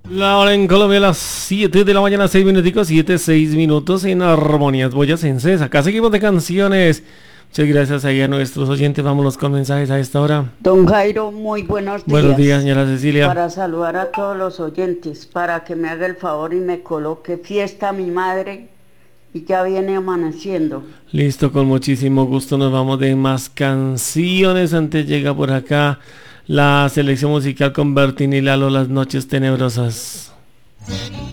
La hora en Colombia a las 7 de la mañana, 6 minuticos, 6 minutos en Armonías Boyacenses. Acá seguimos de canciones. Muchas gracias ahí a nuestros oyentes. Vámonos con mensajes a esta hora. Don Jairo, muy buenos días. Buenos días, señora Cecilia. Para saludar a todos los oyentes, para que me haga el favor y me coloque Fiesta a mi madre y ya viene amaneciendo. Listo, con muchísimo gusto nos vamos de más canciones. Antes llega por acá la selección musical con Bertín y Lalo, Las Noches Tenebrosas.